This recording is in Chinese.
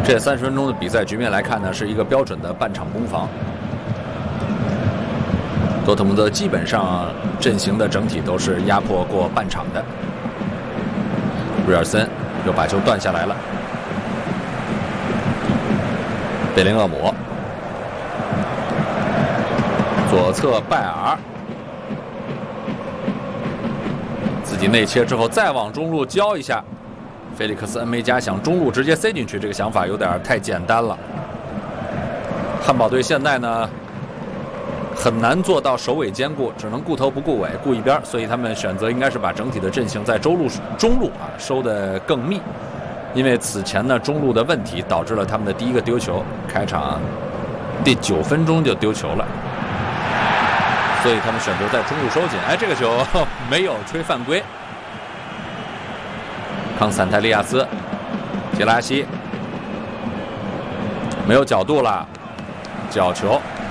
这30分钟的比赛局面来看呢，是一个标准的半场攻防。多特蒙德基本上阵型的整体都是压迫过半场的。瑞尔森又把球断下来了，贝林厄姆左侧拜尔。 自己内切之后，再往中路交一下，菲利克斯·恩梅加想中路直接塞进去，这个想法有点太简单了。汉堡队现在呢，很难做到首尾兼顾，只能顾头不顾尾，顾一边，所以他们选择应该是把整体的阵型在中路收得更密，因为此前呢中路的问题导致了他们的第一个丢球，开场第9分钟就丢球了。 所以他们选择在中路收紧。哎，这个球没有吹犯规。康斯坦泰利亚斯、杰拉西没有角度了，角球